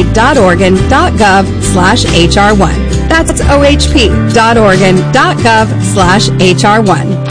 ohp.oregon.gov/HR1. That's ohp.oregon.gov/HR1.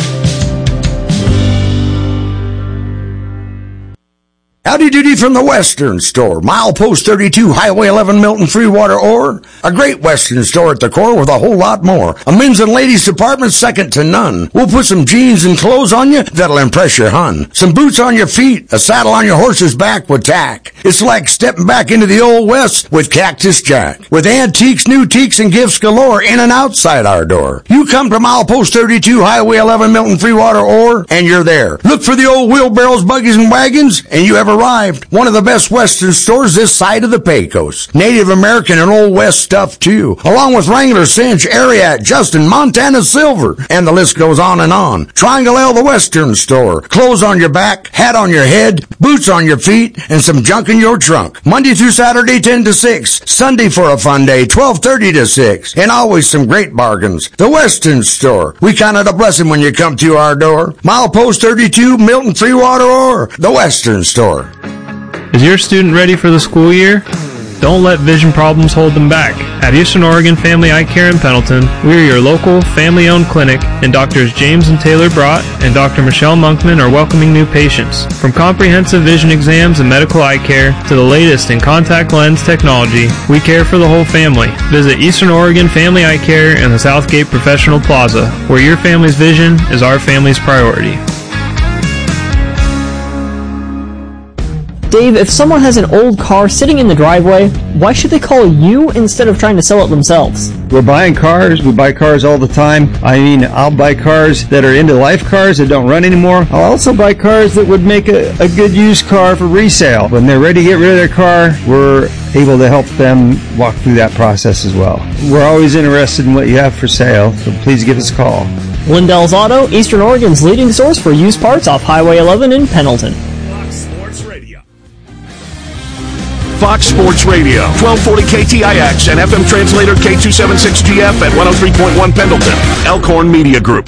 Howdy doody from the Western Store. Milepost 32, Highway 11, Milton, Freewater, Ore. A great Western store at the core with a whole lot more. A men's and ladies department second to none. We'll put some jeans and clothes on you that'll impress your hun. Some boots on your feet, a saddle on your horse's back with tack. It's like stepping back into the Old West with Cactus Jack. With antiques, new teaks, and gifts galore in and outside our door. You come to Milepost 32, Highway 11, Milton, Freewater, Ore, and you're there. Look for the old wheelbarrows, buggies, and wagons, and you have arrived. One of the best Western stores this side of the Pecos. Native American and Old West stuff too, along with Wrangler, Cinch, Ariat, Justin, Montana Silver, and the list goes on and on. Triangle L, the Western Store. Clothes on your back, hat on your head, boots on your feet, and some junk in your trunk. Monday through Saturday, 10 to 6. Sunday for a fun day, 12:30 to 6. And always some great bargains. The Western Store. We count it a blessing when you come to our door. Milepost 32, Milton, Freewater, or the Western Store. Is your student ready for the school year? Don't let vision problems hold them back. At Eastern Oregon Family Eye Care in Pendleton, we are your local family-owned clinic, and Doctors James and Taylor Brott and Dr. Michelle Monkman are welcoming new patients. From comprehensive vision exams and medical eye care to the latest in contact lens technology, we care for the whole family. Visit Eastern Oregon Family Eye Care in the Southgate Professional Plaza, where your family's vision is our family's priority. Dave, if someone has an old car sitting in the driveway, why should they call you instead of trying to sell it themselves? We're buying cars. We buy cars all the time. I mean, I'll buy cars that are end-of-life cars that don't run anymore. I'll also buy cars that would make a good used car for resale. When they're ready to get rid of their car, we're able to help them walk through that process as well. We're always interested in what you have for sale, so please give us a call. Lindell's Auto, Eastern Oregon's leading source for used parts off Highway 11 in Pendleton. Fox Sports Radio, 1240 KTIX and FM translator K276GF at 103.1 Pendleton. Elkhorn Media Group.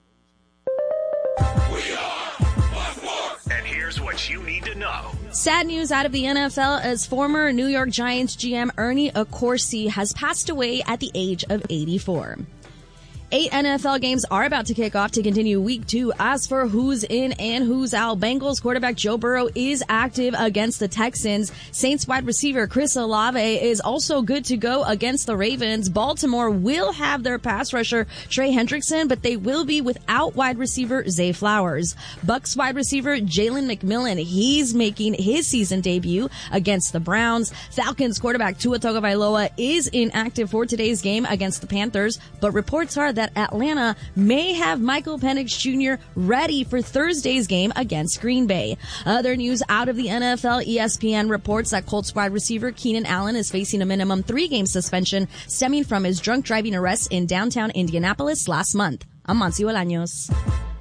And here's what you need to know. Sad news out of the NFL as former New York Giants GM Ernie Accorsi has passed away at the age of 84. 8 NFL games are about to kick off to continue week 2. As for who's in and who's out, Bengals quarterback Joe Burrow is active against the Texans. Saints wide receiver Chris Olave is also good to go against the Ravens. Baltimore will have their pass rusher Trey Hendrickson, but they will be without wide receiver Zay Flowers. Bucs wide receiver Jalen McMillan, he's making his season debut against the Browns. Falcons quarterback Tua Tagovailoa is inactive for today's game against the Panthers, but reports are that Atlanta may have Michael Penix Jr. ready for Thursday's game against Green Bay. Other news out of the NFL, ESPN reports that Colts wide receiver Keenan Allen is facing a minimum 3-game suspension stemming from his drunk driving arrest in downtown Indianapolis last month. I'm Mansi Bolaños.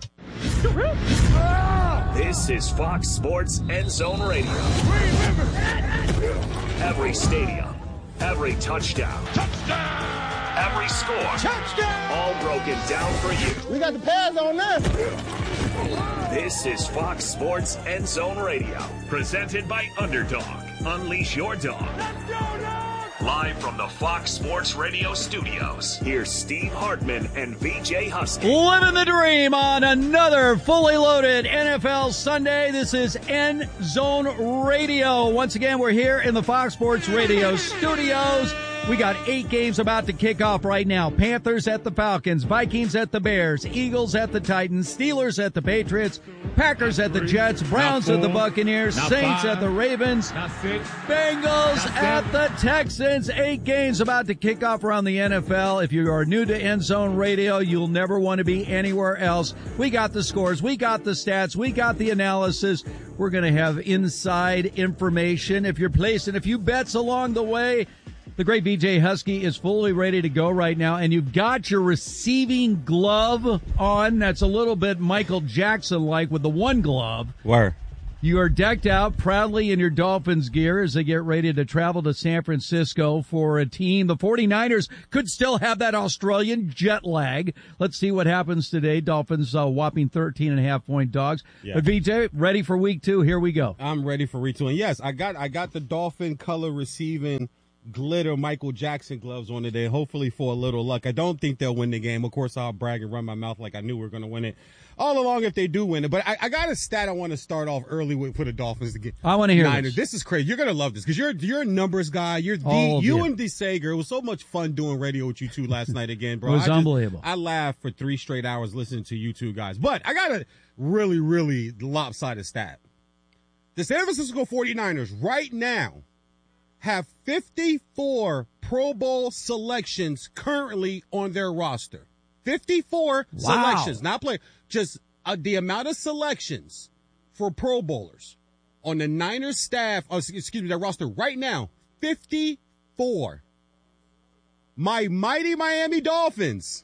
This is Fox Sports End Zone Radio. Every stadium, every touchdown. Every score. Touchdown! All broken down for you. We got the pads on this. This is Fox Sports End Zone Radio. Presented by Underdog. Unleash your dog. Let's go, dog! Live from the Fox Sports Radio studios. Here's Steve Hartman and VJ Husky. Living the dream on another fully loaded NFL Sunday. This is End Zone Radio. Once again, we're here in the Fox Sports Radio studios. We got 8 games about to kick off right now. Panthers at the Falcons, Vikings at the Bears, Eagles at the Titans, Steelers at the Patriots, Packers at the Jets, Browns at the Buccaneers, Saints at the Ravens, Bengals at the Texans. 8 games about to kick off around the NFL. If you are new to End Zone Radio, you'll never want to be anywhere else. We got the scores, we got the stats, we got the analysis. We're going to have inside information. If you're placing a few bets along the way, the great VJ Husky is fully ready to go right now, and you've got your receiving glove on. That's a little bit Michael Jackson-like with the one glove. Where? You are decked out proudly in your Dolphins gear as they get ready to travel to San Francisco for a team. The 49ers could still have that Australian jet lag. Let's see what happens today. Dolphins whopping 13.5-point dogs. Yeah. But VJ, ready for week 2. Here we go. I'm ready for week 2. And yes, I got the Dolphin color receiving glitter Michael Jackson gloves on today, hopefully for a little luck. I don't think they'll win the game. Of course, I'll brag and run my mouth like I knew we were going to win it all along if they do win it. But I got a stat I want to start off early with for the Dolphins to get. I want to hear Niners. This is crazy. You're going to love this because you're a numbers guy. You and DeSager. It was so much fun doing radio with you two last night again, bro. It was unbelievable. I laughed for 3 straight hours listening to you two guys. But I got a really, really lopsided stat. The San Francisco 49ers right now have 54 Pro Bowl selections currently on their roster. 54 selections, not play, just the amount of selections for Pro Bowlers on the Niners staff, their roster right now, 54. My mighty Miami Dolphins.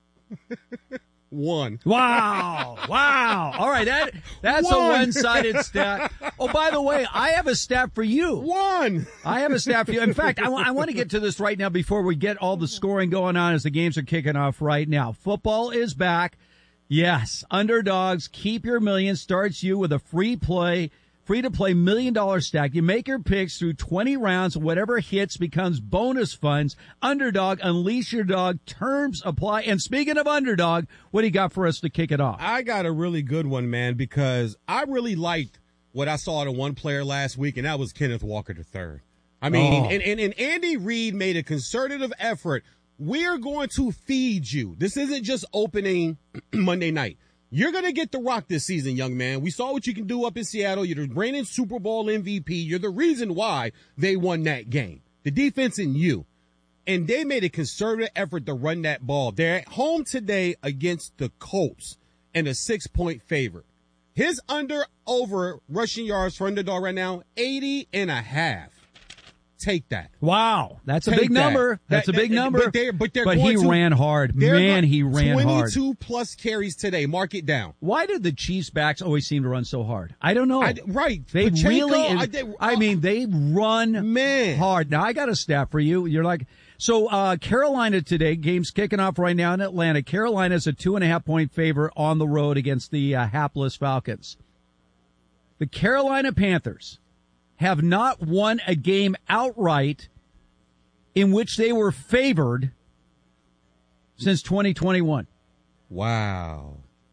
1. Wow. All right, that's a one-sided stat. Oh, by the way, I have a stat for you. 1. I have a stat for you. In fact, I want to get to this right now before we get all the scoring going on as the games are kicking off right now. Football is back. Yes, Underdogs, Keep Your Million starts you with a free to play $1 million stack. You make your picks through 20 rounds. Whatever hits becomes bonus funds. Underdog, unleash your dog. Terms apply. And speaking of Underdog, what do you got for us to kick it off? I got a really good one, man, because I really liked what I saw to one player last week, and that was Kenneth Walker III. I mean, and Andy Reid made a concerted effort. We're going to feed you. This isn't just opening Monday night. You're going to get the rock this season, young man. We saw what you can do up in Seattle. You're the reigning Super Bowl MVP. You're the reason why they won that game. The defense and you. And they made a concerted effort to run that ball. They're at home today against the Colts and a 6-point favorite. His over rushing yards for Underdog right now, 80.5. Take that. Wow. That's a big number. That's a big number. But he ran hard. Man, he ran hard. 22 plus carries today. Mark it down. Why did the Chiefs backs always seem to run so hard? I don't know. Right. They Pacheco, really, they run hard. Now, I got a stat for you. You're like, so Carolina today, game's kicking off right now in Atlanta. Carolina's a 2.5-point favorite on the road against the hapless Falcons. The Carolina Panthers have not won a game outright in which they were favored since 2021. Wow.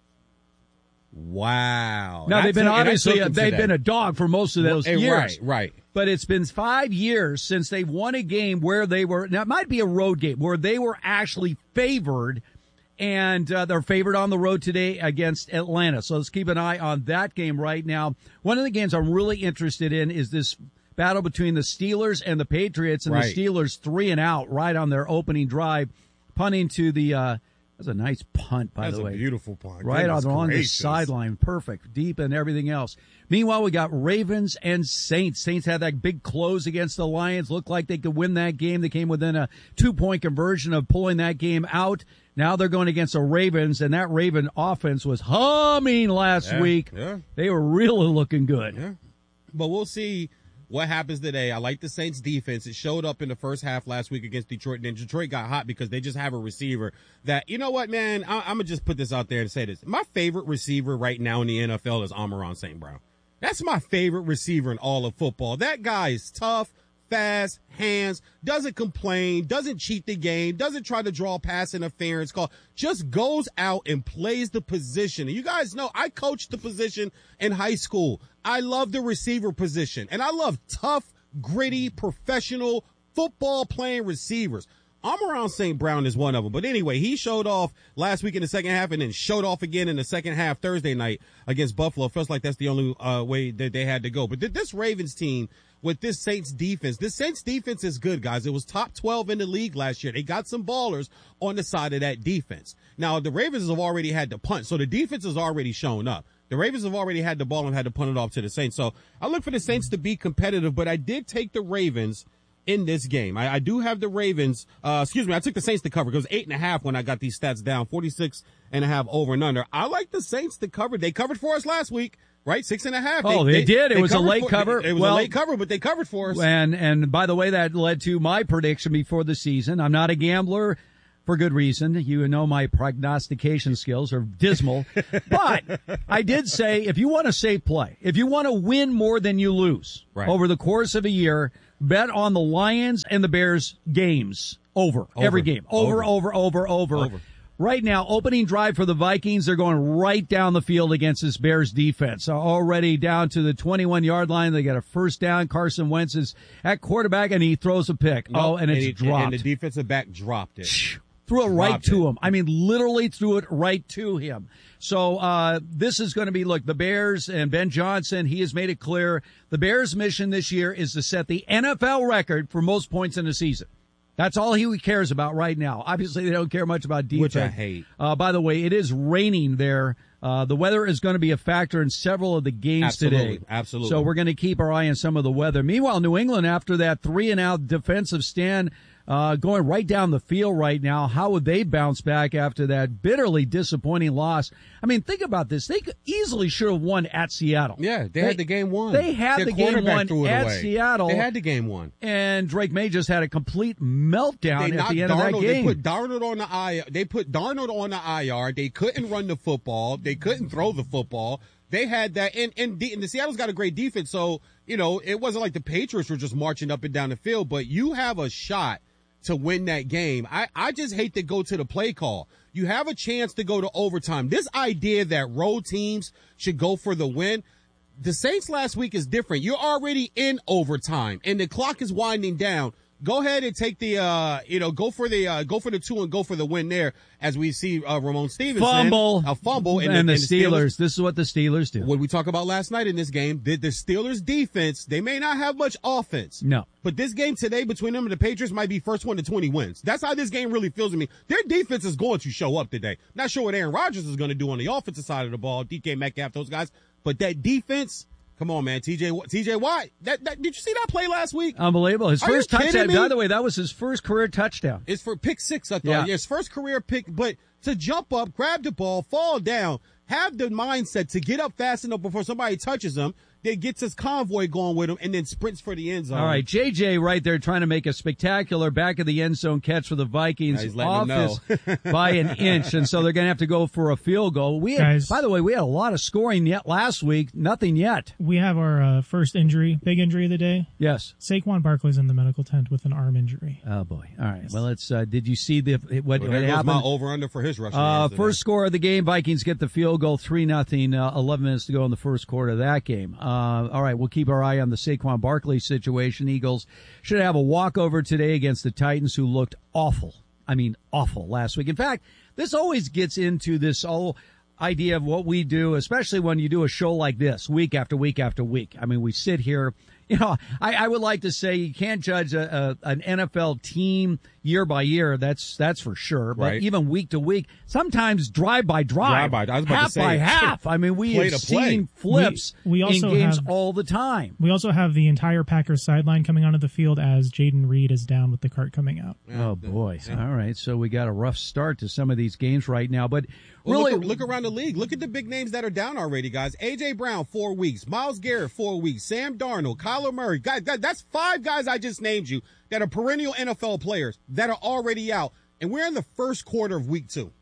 Now, they've been a dog for most of those years. Right. But it's been 5 years since they won a game where they were, now it might be a road game, where they were actually favored, and they're favored on the road today against Atlanta. So let's keep an eye on that game right now. One of the games I'm really interested in is this battle between the Steelers and the Patriots, and the Steelers 3-and-out right on their opening drive, punting to the that's a nice punt, by the way. That's a beautiful punt. Right along the sideline. Perfect. Deep and everything else. Meanwhile, we got Ravens and Saints. Saints had that big close against the Lions. Looked like they could win that game. They came within a 2-point conversion of pulling that game out. Now they're going against the Ravens, and that Raven offense was humming last week. Yeah. They were really looking good. Yeah. But we'll see what happens today. I like the Saints defense. It showed up in the first half last week against Detroit. And Detroit got hot because they just have a receiver that, you know what, man, I'm going to just put this out there and say this. My favorite receiver right now in the NFL is Amon-Ra St. Brown. That's my favorite receiver in all of football. That guy is tough, fast, hands, doesn't complain, doesn't cheat the game, doesn't try to draw pass interference call, just goes out and plays the position. And you guys know I coached the position in high school. I love the receiver position, and I love tough, gritty, professional football playing receivers. Amon-Ra St. Brown is one of them. But anyway, he showed off last week in the second half and then showed off again in the second half Thursday night against Buffalo. Feels like that's the only way that they had to go. But this Ravens team with this Saints defense is good, guys. It was top 12 in the league last year. They got some ballers on the side of that defense. Now, the Ravens have already had to punt, so the defense has already shown up. The Ravens have already had the ball and had to punt it off to the Saints. So I look for the Saints to be competitive, but I did take the Ravens in this game. I do have the Ravens, I took the Saints to cover. It was 8.5 when I got these stats down, 46.5 over and under. I like the Saints to cover. They covered for us last week. right? 6.5. Oh, they did. It was a late cover. It was a late cover, but they covered for us. And by the way, that led to my prediction before the season. I'm not a gambler for good reason. You know my prognostication skills are dismal. But I did say, if you want a safe play, if you want to win more than you lose over the course of a year, bet on the Lions and the Bears games over. Every game. Over. Right now, opening drive for the Vikings, they're going right down the field against this Bears defense. Already down to the 21-yard line. They got a first down. Carson Wentz is at quarterback, and he throws a pick. And it's dropped. And the defensive back dropped it. Threw it right to him. I mean, literally threw it right to him. So this is going to be, look, the Bears and Ben Johnson, he has made it clear. The Bears' mission this year is to set the NFL record for most points in a season. That's all he cares about right now. Obviously, they don't care much about defense. Which I hate. By the way, it is raining there. The weather is going to be a factor in several of the games today. Absolutely. So we're going to keep our eye on some of the weather. Meanwhile, New England, after that 3-and-out defensive stand, going right down the field right now, how would they bounce back after that bitterly disappointing loss? I mean, think about this. They easily should have won at Seattle. Yeah, they had the game won. They had Their the game won at away. Seattle. They had the game won. And Drake May just had a complete meltdown at the end of that game. They put Darnold on the IR. They couldn't run the football. They couldn't throw the football. They had that, and the Seattle's got a great defense, so, you know, it wasn't like the Patriots were just marching up and down the field, but you have a shot to win that game. I just hate to go to the play call. You have a chance to go to overtime. This idea that road teams should go for the win, the Saints last week is different. You're already in overtime, and the clock is winding down. Go ahead and take the, go for the 2 and go for the win there, as we see Ramon Stevenson fumble, and the Steelers. This is what the Steelers do. What we talked about last night in this game, the Steelers defense, they may not have much offense. No. But this game today between them and the Patriots might be first one to 20 wins. That's how this game really feels to me. Their defense is going to show up today. Not sure what Aaron Rodgers is going to do on the offensive side of the ball, DK Metcalf, those guys. But that defense, come on, man. TJ Watt. Did you see that play last week? Unbelievable. His first touchdown. By the way, that was his first career touchdown. It's for pick 6, I thought. Yeah, his first career pick. But to jump up, grab the ball, fall down, have the mindset to get up fast enough before somebody touches him, then gets his convoy going with him, and then sprints for the end zone. All right, JJ right there trying to make a spectacular back of the end zone catch for the Vikings. He's letting them know. By an inch, and so they're going to have to go for a field goal. By the way, we had a lot of scoring yet last week. Nothing yet. We have our first big injury of the day. Yes. Saquon Barkley's in the medical tent with an arm injury. Oh, boy. All right. Well, it's did you see what happened? My over-under for his rushing. First score of the game, Vikings get the field goal, 3-0, 11 minutes to go in the first quarter of that game. All right, we'll keep our eye on the Saquon Barkley situation. Eagles should have a walkover today against the Titans, who looked awful. I mean, awful last week. In fact, this always gets into this whole idea of what we do, especially when you do a show like this, week after week after week. I mean, we sit here. You know, I would like to say you can't judge an NFL team year by year. That's for sure. But even week to week, sometimes drive by drive, half by half. I mean, we have seen flips we also in games all the time. We also have the entire Packers sideline coming onto the field as Jaden Reed is down with the cart coming out. Oh, boy. All right. So we got a rough start to some of these games right now. But really, look around the league. Look at the big names that are down already, guys. A.J. Brown, 4 weeks. Myles Garrett, 4 weeks. Sam Darnold, Kyler Murray. Guys, that's 5 guys I just named you that are perennial NFL players that are already out. And we're in the first quarter of week 2.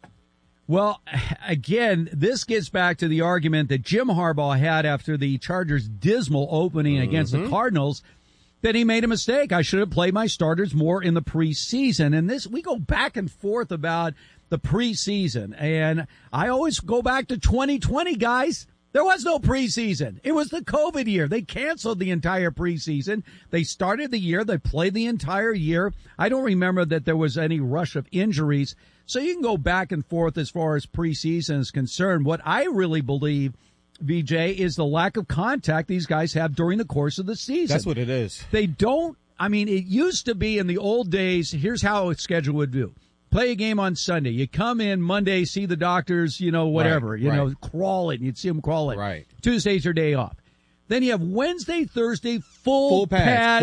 Well, again, this gets back to the argument that Jim Harbaugh had after the Chargers' dismal opening against the Cardinals, that he made a mistake. I should have played my starters more in the preseason. And we go back and forth about the preseason. And I always go back to 2020, guys. There was no preseason. It was the COVID year. They canceled the entire preseason. They started the year. They played the entire year. I don't remember that there was any rush of injuries. So you can go back and forth as far as preseason is concerned. What I really believe, VJ, is the lack of contact these guys have during the course of the season. That's what it is. They don't. I mean, it used to be in the old days, here's how a schedule would do. Play a game on Sunday. You come in Monday, see the doctors, whatever, crawling. You'd see them crawling. Right. Tuesday's your day off. Then you have Wednesday, Thursday, full pad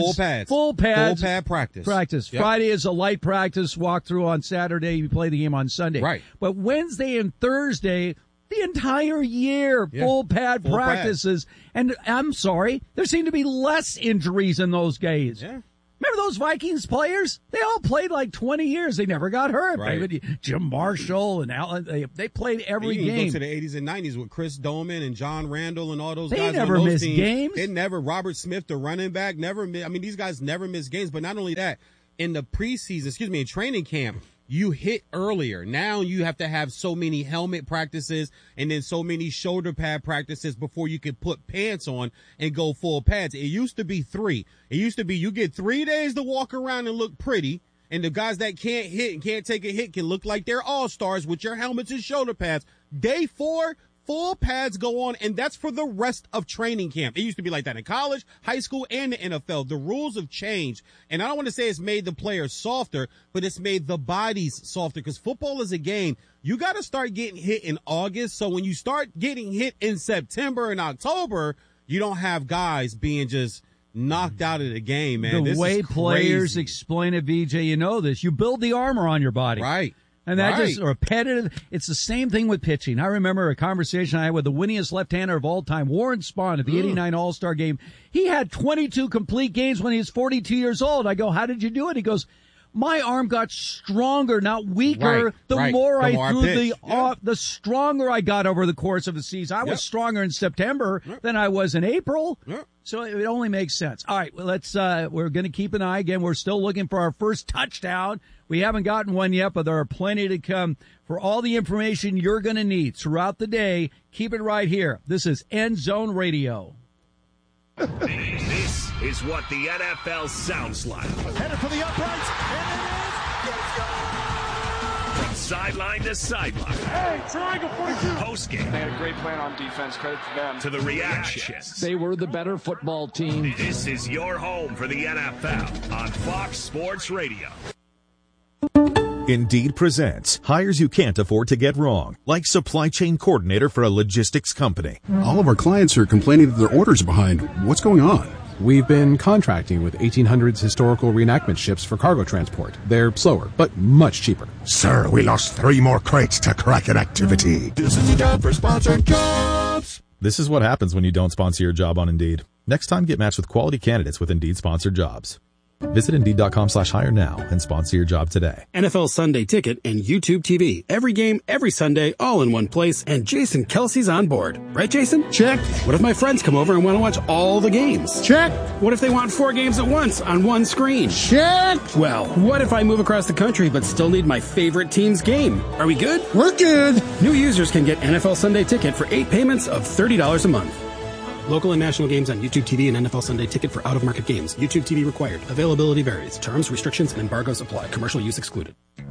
practice. Yep. Friday is a light practice, walk through on Saturday. You play the game on Sunday. Right. But Wednesday and Thursday The entire year, full pad practices. And I'm sorry, there seem to be less injuries in those games. Yeah. Remember those Vikings players? They all played like 20 years. They never got hurt. Right. Jim Marshall and Allen, they played every game. You go to the 80s and 90s with Chris Doman and John Randall and all those guys. They never on those missed teams. games. They never, Robert Smith, the running back, these guys never miss games. But not only that, in the preseason, in training camp, you hit earlier. Now you have to have so many helmet practices and then so many shoulder pad practices before you can put pants on and go full pads. It used to be 3. It used to be you get 3 days to walk around and look pretty. And the guys that can't hit and can't take a hit can look like they're all-stars with your helmets and shoulder pads. Day 4, full pads go on, and that's for the rest of training camp. It used to be like that in college, high school, and the NFL. The rules have changed, and I don't want to say it's made the players softer, but it's made the bodies softer, because football is a game. You got to start getting hit in August, so when you start getting hit in September and October, you don't have guys being just knocked out of the game, man. The way players explain it, VJ, you know this. You build the armor on your body. Right. And that just repetitive. It's the same thing with pitching. I remember a conversation I had with the winningest left-hander of all time, Warren Spahn, at the 89 All-Star game. He had 22 complete games when he was 42 years old. I go, how did you do it? He goes, my arm got stronger, not weaker. The more I threw the stronger I got over the course of the season. I was stronger in September than I was in April. So it only makes sense. All right, well, we're going to keep an eye. Again, we're still looking for our first touchdown. We haven't gotten one yet, but there are plenty to come. For all the information you're going to need throughout the day, keep it right here. This is End Zone Radio. This is what the NFL sounds like. Headed for the uprights, and it is. From sideline to sideline. Hey, triangle 42. Postgame. They had a great plan on defense. Credit to them. To the reactions. They were the better football team. This is your home for the NFL on Fox Sports Radio. Indeed presents hires you can't afford to get wrong, like supply chain coordinator for a logistics company. All of our clients are complaining that their orders are behind. What's going on? We've been contracting with 1800s historical reenactment ships for cargo transport. They're slower, but much cheaper. Sir, we lost 3 more crates to Kraken activity. This is the job for sponsored jobs. This is what happens when you don't sponsor your job on Indeed. Next time, get matched with quality candidates with Indeed sponsored jobs. Visit Indeed.com/hire now and sponsor your job today. NFL Sunday Ticket and YouTube TV. Every game, every Sunday, all in one place, and Jason Kelsey's on board. Right, Jason? Check. What if my friends come over and want to watch all the games? Check. What if they want 4 games at once on one screen? Check. Well, what if I move across the country but still need my favorite team's game? Are we good? We're good. New users can get NFL Sunday Ticket for 8 payments of $30 a month. Local and national games on YouTube TV and NFL Sunday Ticket for out-of-market games. YouTube TV required. Availability varies. Terms, restrictions, and embargoes apply. Commercial use excluded.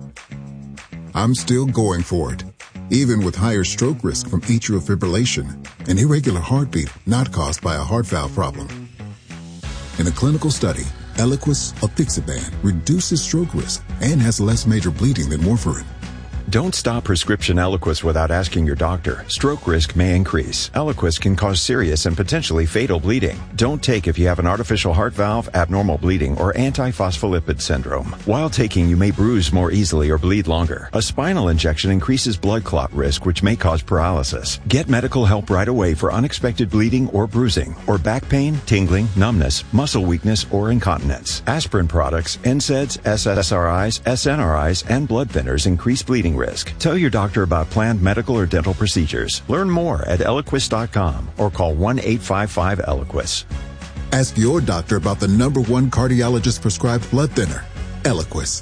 I'm still going for it. Even with higher stroke risk from atrial fibrillation, an irregular heartbeat not caused by a heart valve problem. In a clinical study, Eliquis apixaban reduces stroke risk and has less major bleeding than warfarin. Don't stop prescription Eliquis without asking your doctor. Stroke risk may increase. Eliquis can cause serious and potentially fatal bleeding. Don't take if you have an artificial heart valve, abnormal bleeding, or antiphospholipid syndrome. While taking, you may bruise more easily or bleed longer. A spinal injection increases blood clot risk, which may cause paralysis. Get medical help right away for unexpected bleeding or bruising, or back pain, tingling, numbness, muscle weakness, or incontinence. Aspirin products, NSAIDs, SSRIs, SNRIs, and blood thinners increase bleeding risk. Tell your doctor about planned medical or dental procedures. Learn more at Eliquis.com or call 1-855-ELIQUIS. Ask your doctor about the #1 cardiologist prescribed blood thinner, Eliquis.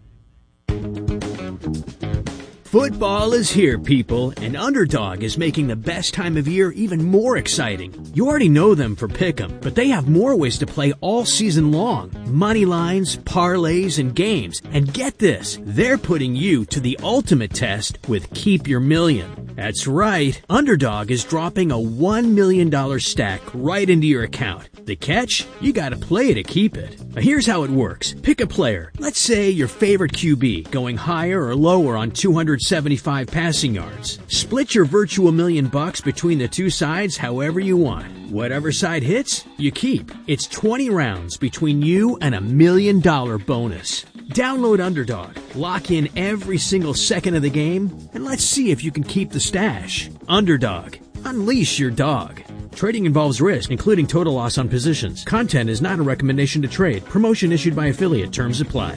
Football is here, people, and Underdog is making the best time of year even more exciting. You already know them for Pick'em, but they have more ways to play all season long. Money lines, parlays, and games. And get this, they're putting you to the ultimate test with Keep Your Million. That's right, Underdog is dropping a $1 million stack right into your account. The catch? You gotta play to keep it. Now here's how it works. Pick a player. Let's say your favorite QB, going higher or lower on 275 passing yards. Split your virtual $1 million between the two sides however you want. Whatever side hits, you keep. It's 20 rounds between you and $1 million bonus. Download Underdog, lock in every single second of the game, and let's see if you can keep the stash. Underdog, unleash your dog. Trading involves risk, including total loss on positions. Content is not a recommendation to trade. Promotion issued by affiliate. Terms apply.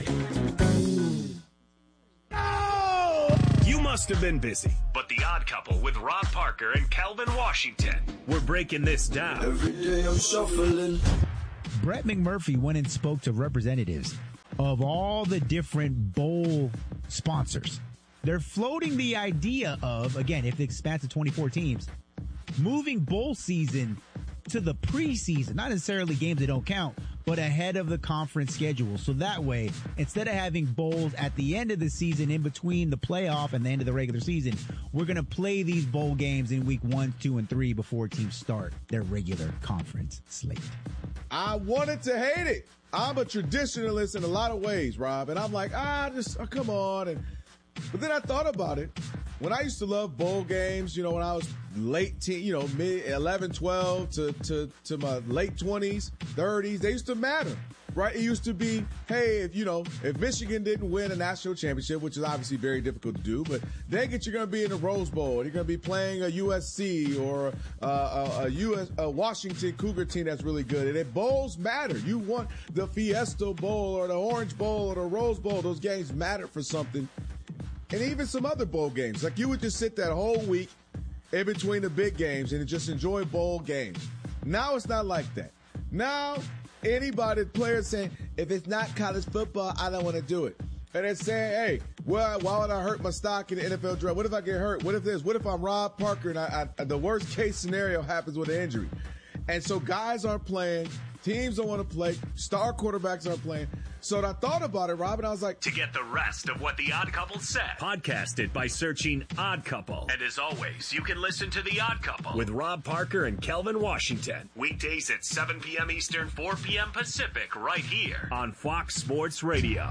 You must have been busy, but The Odd Couple with Rob Parker and Calvin Washington. We're breaking this down. Every day I'm shuffling. Brett McMurphy went and spoke to representatives of all the different bowl sponsors. They're floating the idea of, again, if it expands to 24 teams, moving bowl season to the preseason, not necessarily games that don't count, but ahead of the conference schedule. So that way, instead of having bowls at the end of the season in between the playoff and the end of the regular season, we're going to play these bowl games in week 1, 2, and 3 before teams start their regular conference slate. I wanted to hate it. I'm a traditionalist in a lot of ways, Rob, and I'm like, come on. But then I thought about it. When I used to love bowl games, when I was late teen, mid 11, 12 to my late 20s, 30s, they used to matter, right? It used to be, hey, if Michigan didn't win a national championship, which is obviously very difficult to do, but you're going to be in the Rose Bowl, and you're going to be playing a USC or a Washington Cougar team that's really good. And if bowls matter, you want the Fiesta Bowl or the Orange Bowl or the Rose Bowl. Those games matter for something. And even some other bowl games. Like you would just sit that whole week in between the big games and just enjoy bowl games. Now it's not like that. Now players saying, if it's not college football, I don't want to do it. And they're saying, hey, why would I hurt my stock in the NFL draft? What if I get hurt? What if I'm Rob Parker and the worst case scenario happens with an injury? And so guys aren't playing. Teams don't want to play. Star quarterbacks aren't playing. So I thought about it, Rob, and I was like, to get the rest of what The Odd Couple said, podcast it by searching Odd Couple. And as always, you can listen to The Odd Couple with Rob Parker and Kelvin Washington. Weekdays at 7 p.m. Eastern, 4 p.m. Pacific, right here on Fox Sports Radio.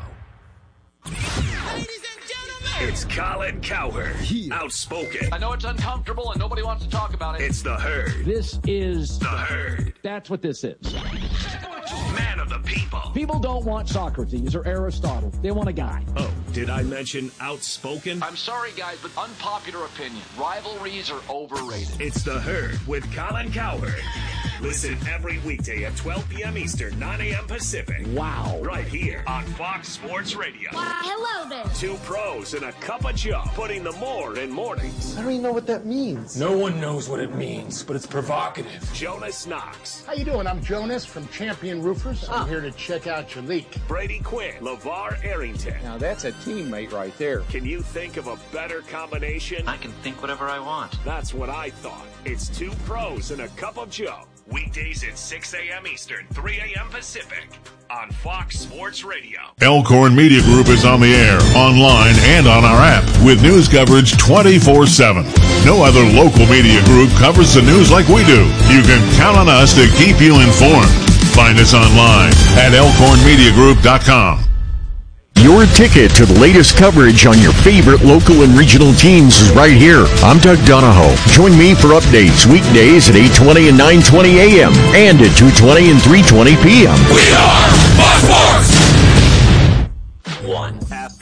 It's Colin Cowherd, outspoken. I know it's uncomfortable and nobody wants to talk about it. It's the Herd. This is the Herd. That's what this is. Man of the people. People don't want Socrates or Aristotle. They want a guy. Oh, did I mention outspoken? I'm sorry, guys, but unpopular opinion. Rivalries are overrated. It's the Herd with Colin Cowherd. Listen every weekday at 12 p.m. Eastern, 9 a.m. Pacific. Wow. Right here on Fox Sports Radio. Hello there. Two pros and a cup of Joe, putting the more in mornings. I don't even know what that means. No one knows what it means, but it's provocative. Jonas Knox. How you doing? I'm Jonas from Champion Roofers. I'm here to check out your leak. Brady Quinn. LeVar Arrington. Now that's a teammate right there. Can you think of a better combination? I can think whatever I want. That's what I thought. It's two pros and a cup of Joe. Weekdays at 6 a.m. Eastern, 3 a.m. Pacific on Fox Sports Radio. Elkhorn Media Group is on the air, online, and on our app with news coverage 24/7. No other local media group covers the news like we do. You can count on us to keep you informed. Find us online at elkhornmediagroup.com. Your ticket to the latest coverage on your favorite local and regional teams is right here. I'm Doug Donahoe. Join me for updates weekdays at 8:20 and 9:20 a.m. and at 2:20 and 3:20 p.m. We are Fox Sports! 1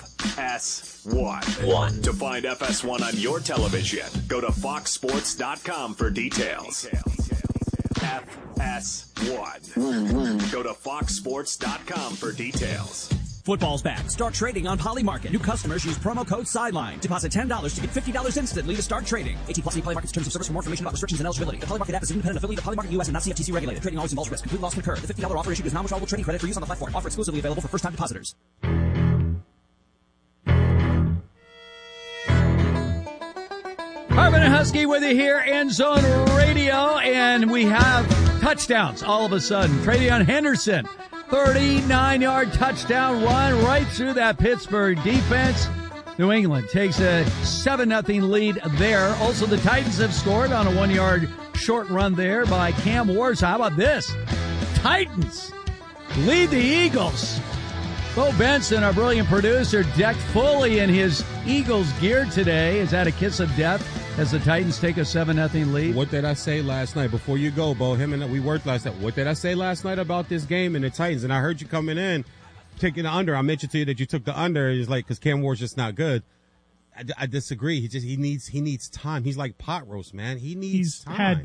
FS1. To find FS1 on your television, go to foxsports.com for details. FS1. Go to foxsports.com for details. Football's back. Start trading on Polymarket. New customers use promo code SIDELINE. Deposit $10 to get $50 instantly to start trading. 18 plus Polymarket's terms of service for more information about restrictions and eligibility. The Polymarket app is an independent affiliate of Polymarket US and not CFTC regulated. Trading always involves risk. Complete loss can occur. The $50 offer issued is non-withdrawable trading credit for use on the platform. Offer exclusively available for first-time depositors. Harvin and Husky with you here, End Zone Radio, and we have touchdowns all of a sudden. Travion Henderson, 39-yard touchdown run right through that Pittsburgh defense. New England takes a 7-0 lead there. Also, the Titans have scored on a 1-yard short run there by Cam Wars. How about this? Titans lead the Eagles. Bo Benson, our brilliant producer, decked fully in his Eagles gear today. Is that a kiss of death as the Titans take a 7-0 lead? What did I say last night? Before you go, Bo, we worked last night. What did I say last night about this game and the Titans? And I heard you coming in. taking the under. I mentioned to you that you took the under. It's like, because Cam Ward's just not good. I disagree. He needs time. He's like pot roast, man. He's had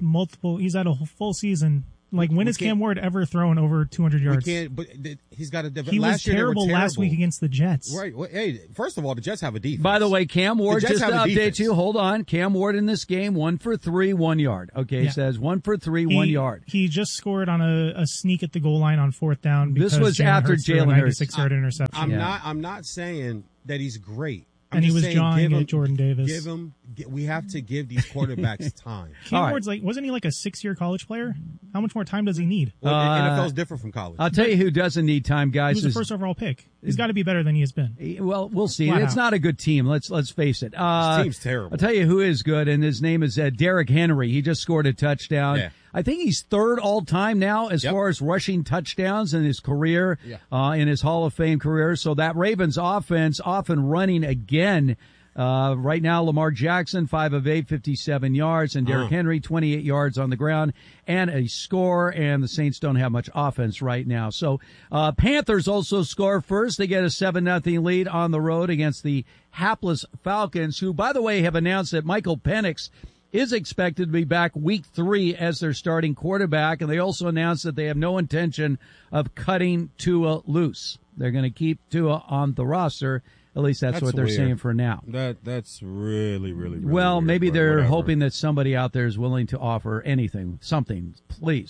a full season. Like, when has Cam Ward ever thrown over 200 yards? But he's got to. He was terrible last week against the Jets. Right. Well, hey, first of all, the Jets have a defense. By the way, Cam Ward, just to update you, hold on. Cam Ward in this game, 1 for 3, 1 yard. Okay, yeah. It says 1 for 3, 1 yard. He just scored on a sneak at the goal line on 4th down. This was after Jalen Hurts. 96-yard interception. I'm not saying that he's great. And he was jawing at Jordan Davis. We have to give these quarterbacks time. Cam Ward's wasn't he like a 6-year college player? How much more time does he need? Well, NFL is different from college. I'll tell you who doesn't need time, guys. He was the first overall pick. He's got to be better than he has been. Well, we'll see. It's not a good team. Let's face it. This team's terrible. I'll tell you who is good, and his name is Derrick Henry. He just scored a touchdown. Yeah. I think he's 3rd all time now as far as rushing touchdowns in his career, in his Hall of Fame career. So that Ravens offense off and running again. Right now, Lamar Jackson, 5 of 8, 57 yards, and Derrick Henry, 28 yards on the ground, and a score, and the Saints don't have much offense right now. So, Panthers also score first. They get a 7-0 lead on the road against the hapless Falcons, who, by the way, have announced that Michael Penix is expected to be back week 3 as their starting quarterback, and they also announced that they have no intention of cutting Tua loose. They're going to keep Tua on the roster. At least that's what they're weird. saying for now. That's really well, weird, maybe they're whatever. hoping that somebody out there is willing to offer something, please.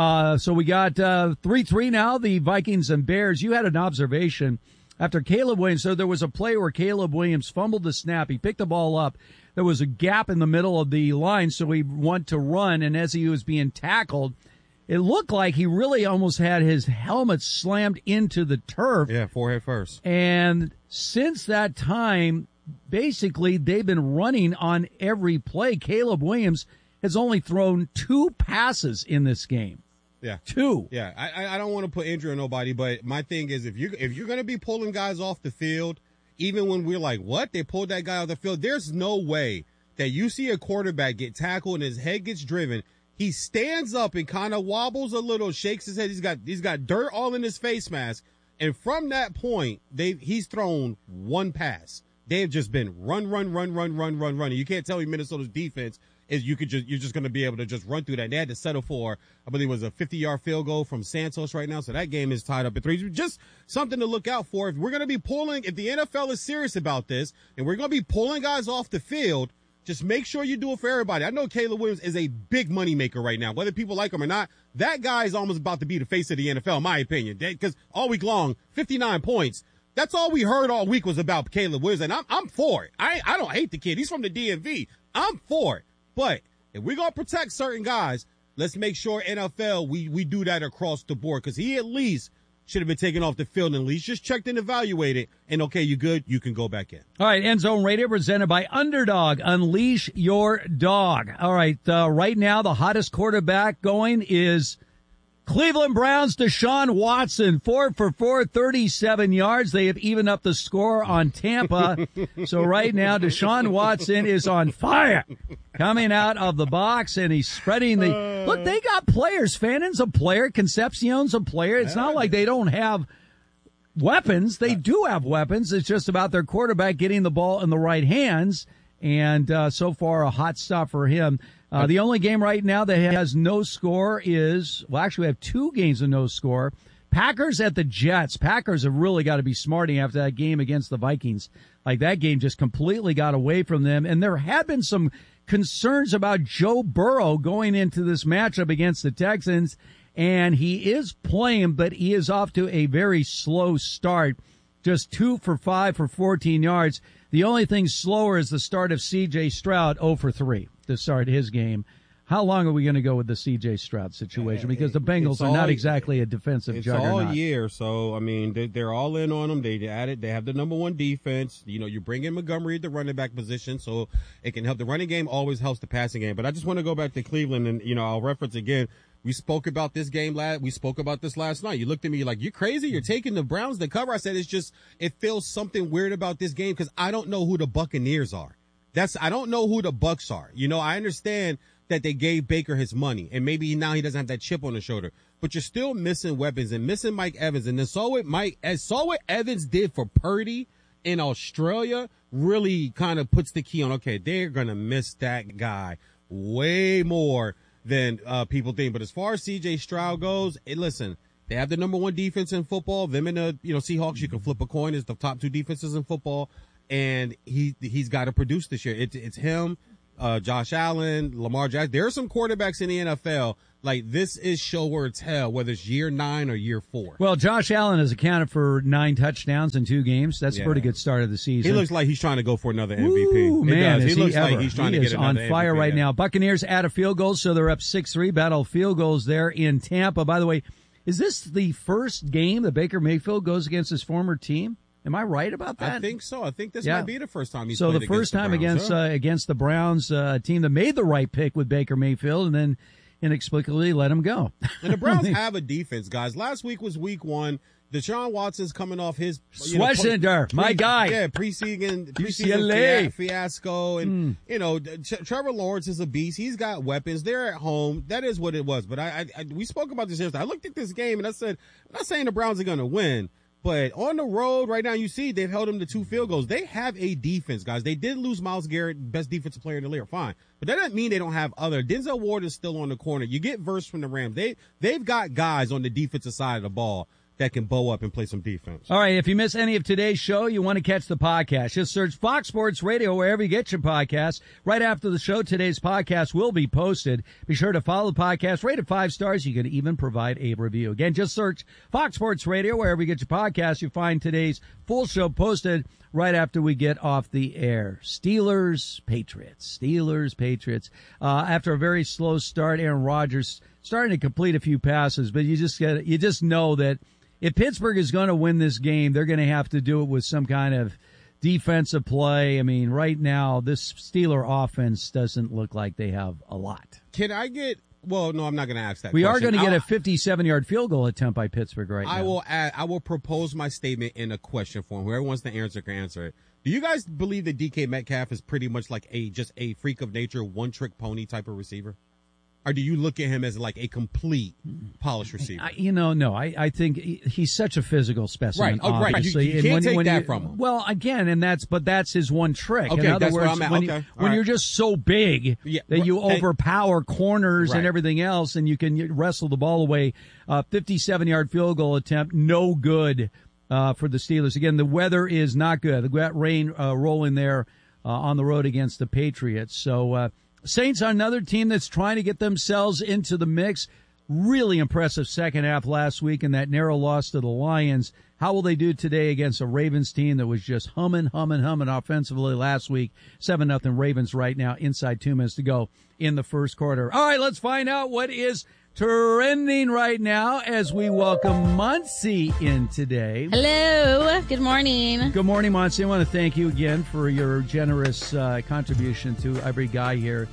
So we got 3-3 now, the Vikings and Bears. You had an observation after Caleb Williams. So there was a play where Caleb Williams fumbled the snap. He picked the ball up. There was a gap in the middle of the line, so he wanted to run, and as he was being tackled, it looked like he really almost had his helmet slammed into the turf. Yeah, forehead first. And since that time, basically, they've been running on every play. Caleb Williams has only thrown 2 passes in this game. Yeah. 2. Yeah, I don't want to put injury on nobody, but my thing is if you're going to be pulling guys off the field, even when we're like, what? They pulled that guy off the field. There's no way that you see a quarterback get tackled and his head gets driven. He stands up and kind of wobbles a little, shakes his head. He's got dirt all in his face mask. And from that point, he's thrown 1 pass. They've just been run. You can't tell me Minnesota's defense is you're just going to be able to just run through that. They had to settle for, I believe it was a 50-yard field goal from Santos right now. So that game is tied up at 3. Just something to look out for. If we're going to be if the NFL is serious about this and we're going to be pulling guys off the field, just make sure you do it for everybody. I know Caleb Williams is a big moneymaker right now, whether people like him or not. That guy is almost about to be the face of the NFL, in my opinion, because all week long, 59 points. That's all we heard all week was about Caleb Williams, and I'm for it. I don't hate the kid. He's from the DMV. I'm for it. But if we're going to protect certain guys, let's make sure NFL, we do that across the board, because he at least should have been taken off the field and at least just checked and evaluated. And okay, you good? You can go back in. All right, End Zone Radio presented by Underdog. Unleash your dog. All right, right now the hottest quarterback going is Cleveland Browns' Deshaun Watson, 4 for 4, 37 yards. They have evened up the score on Tampa. So right now, Deshaun Watson is on fire. Coming out of the box, and he's spreading the... Look, they got players. Fannon's a player. Concepcion's a player. It's not like they don't have weapons. They do have weapons. It's just about their quarterback getting the ball in the right hands. And so far, a hot stop for him. The only game right now that has no score is, well, actually we have 2 games of no score. Packers at the Jets. Packers have really got to be smarting after that game against the Vikings. Like, that game just completely got away from them. And there had been some concerns about Joe Burrow going into this matchup against the Texans. And he is playing, but he is off to a very slow start. Just 2 for 5 for 14 yards. The only thing slower is the start of C.J. Stroud, 0 for 3 to start his game. How long are we going to go with the C.J. Stroud situation? Because the Bengals are not exactly a defensive juggernaut. It's all year, so, I mean, they're all in on them. They have the number 1 defense. You know, you bring in Montgomery at the running back position, so it can help. The running game always helps the passing game. But I just want to go back to Cleveland, and, you know, I'll reference again. We spoke about this game we spoke about this last night. You looked at me like, you crazy? You're taking the Browns to cover? I said, it feels something weird about this game because I don't know who the Buccaneers are. I don't know who the Bucs are. You know, I understand that they gave Baker his money, and maybe now he doesn't have that chip on his shoulder. But you're still missing weapons and missing Mike Evans, and then saw what Evans did for Purdy in Australia. Really kind of puts the key on. Okay, they're gonna miss that guy way more than people think. But as far as C.J. Stroud goes, listen, they have the number one defense in football. Them and the Seahawks, you can flip a coin. It's the top two defenses in football, and he's got to produce this year. It's him. Josh Allen, Lamar Jackson. There are some quarterbacks in the NFL. Like, this is show where it's hell, whether it's year 9 or year 4. Well, Josh Allen has accounted for 9 touchdowns in 2 games. That's a pretty good start of the season. He looks like he's trying to go for another MVP. Ooh, man, he looks ever. like he's trying to get another MVP. He is on fire right now. Buccaneers out of field goals, so they're up 6-3. Battle of field goals there in Tampa. By the way, is this the first game that Baker Mayfield goes against his former team? Am I right about that? I think so. I think this might be the first time he's played against the Browns. So the first time against the Browns, a team that made the right pick with Baker Mayfield and then inexplicably let him go. And the Browns have a defense, guys. Last week was week 1. Deshaun Watson's coming off his Schwarzenegger, my guy. Yeah, preseason fiasco. And, Trevor Lawrence is a beast. He's got weapons. They're at home. That is what it was. But we spoke about this yesterday. I looked at this game and I said, I'm not saying the Browns are going to win. But on the road right now, you see they've held them to 2 field goals. They have a defense, guys. They did lose Myles Garrett, best defensive player in the league. Fine. But that doesn't mean they don't have other. Denzel Ward is still on the corner. You get Verse from the Rams. They've got guys on the defensive side of the ball that can bow up and play some defense. All right, if you miss any of today's show, you want to catch the podcast, just search Fox Sports Radio wherever you get your podcasts. Right after the show, today's podcast will be posted. Be sure to follow the podcast, rate it 5 stars. You can even provide a review. Again, just search Fox Sports Radio wherever you get your podcasts. You find today's full show posted right after we get off the air. Steelers, Patriots. After a very slow start, Aaron Rodgers starting to complete a few passes, but you just know that if Pittsburgh is going to win this game, they're going to have to do it with some kind of defensive play. I mean, right now, this Steeler offense doesn't look like they have a lot. Can I get... Well, no, I'm not going to ask that We question. are going to get a 57-yard field goal attempt by Pittsburgh right now. I will propose my statement in a question form. Whoever wants to answer can answer it. Do you guys believe that DK Metcalf is pretty much like just a freak of nature, one-trick pony type of receiver? Or do you look at him as like a complete polished receiver? No. I think he's such a physical specimen. Right. Oh, right. Obviously. You can't take that from him. Well, again, that's his one trick. Okay, in other that's words, where I'm at. when you're just so big that you overpower corners and everything else, and you can wrestle the ball away. 57-yard field goal attempt, no good for the Steelers. Again, the weather is not good. They've got rain rolling there on the road against the Patriots. So. Saints are another team that's trying to get themselves into the mix. Really impressive second half last week in that narrow loss to the Lions. How will they do today against a Ravens team that was just humming offensively last week? 7-0 Ravens right now, inside 2 minutes to go in the first quarter. All right, let's find out what is trending right now as we welcome Muncie in today. Hello. Good morning. Good morning, Muncie. I want to thank you again for your generous contribution to every guy here.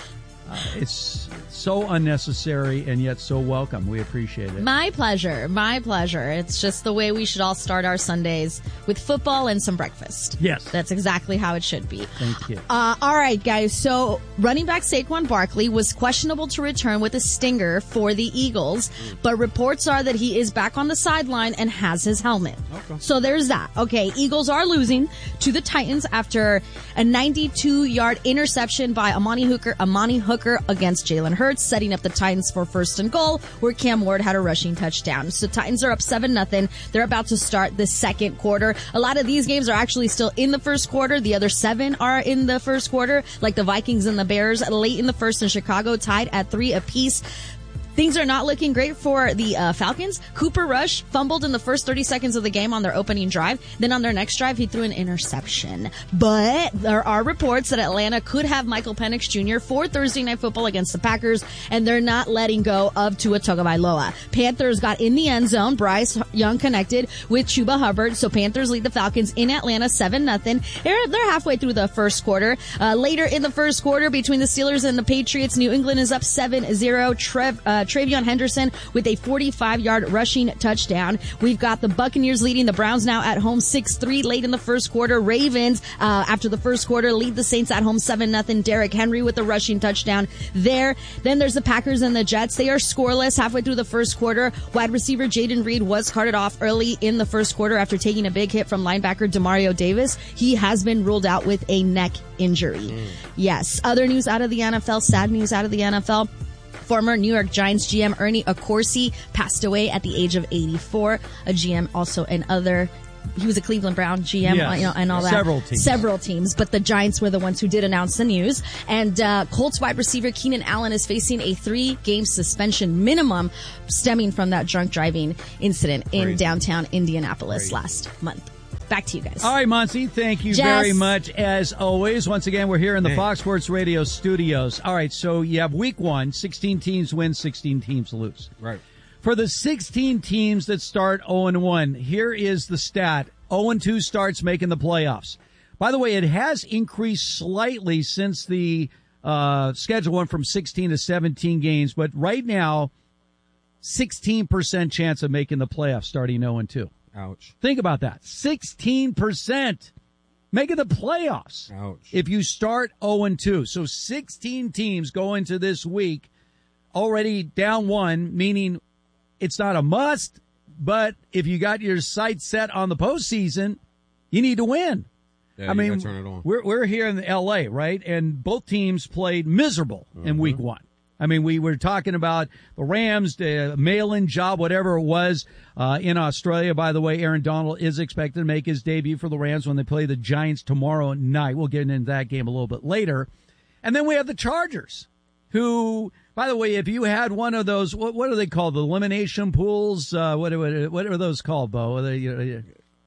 It's so unnecessary and yet so welcome. We appreciate it. My pleasure. It's just the way we should all start our Sundays, with football and some breakfast. Yes. That's exactly how it should be. Thank you. All right, guys. So running back Saquon Barkley was questionable to return with a stinger for the Eagles, but reports are that he is back on the sideline and has his helmet. Okay. So there's that. Okay, Eagles are losing to the Titans after a 92-yard interception by Amani Hooker against Jalen Hurts, setting up the Titans for first and goal, where Cam Ward had a rushing touchdown. So Titans are up 7-0. They're about to start the second quarter. A lot of these games are actually still in the first quarter. The other 7 are in the first quarter, like the Vikings and the Bears late in the first, and Chicago tied at 3 apiece. Things are not looking great for the Falcons. Cooper Rush fumbled in the first 30 seconds of the game on their opening drive. Then on their next drive, he threw an interception. But there are reports that Atlanta could have Michael Penix Jr. for Thursday Night Football against the Packers, and they're not letting go of Tua Tagovailoa. Panthers got in the end zone. Bryce Young connected with Chuba Hubbard. So Panthers lead the Falcons in Atlanta 7-0. They're halfway through the first quarter. Later in the first quarter, between the Steelers and the Patriots, New England is up 7-0. Travion Henderson with a 45-yard rushing touchdown. We've got the Buccaneers leading the Browns now at home 6-3 late in the first quarter. Ravens, after the first quarter, lead the Saints at home 7-0. Derrick Henry with a rushing touchdown there. Then there's the Packers and the Jets. They are scoreless halfway through the first quarter. Wide receiver Jayden Reed was carted off early in the first quarter after taking a big hit from linebacker Demario Davis. He has been ruled out with a neck injury. Yes. Other news out of the NFL, sad news out of the NFL. Former New York Giants GM Ernie Accorsi passed away at the age of 84. A GM also in other... He was a Cleveland Brown GM, yes. And all that. Several teams, but the Giants were the ones who did announce the news. And Colts wide receiver Keenan Allen is facing a 3-game suspension minimum stemming from that drunk driving incident in downtown Indianapolis last month. Back to you guys. All right, Monty, thank you very much as always. Once again, we're here in the Fox Sports Radio studios. All right, so you have week 1, 16 teams win, 16 teams lose. Right. For the 16 teams that start 0-1, here is the stat. 0-2 starts making the playoffs. By the way, it has increased slightly since the schedule went from 16 to 17 games, but right now, 16% chance of making the playoffs starting 0-2. Ouch. Think about that. 16% making the playoffs. Ouch. If you start 0-2. So 16 teams go into this week already down 1, meaning it's not a must, but if you got your sights set on the postseason, you need to win. Yeah, I mean, turn it on. We're here in L.A., right? And both teams played miserable in week 1. I mean, we were talking about the Rams, the mail-in job, whatever it was, in Australia. By the way, Aaron Donald is expected to make his debut for the Rams when they play the Giants tomorrow night. We'll get into that game a little bit later. And then we have the Chargers, who... By the way, if you had one of those, what are they called? The elimination pools? What are those called, Bo? The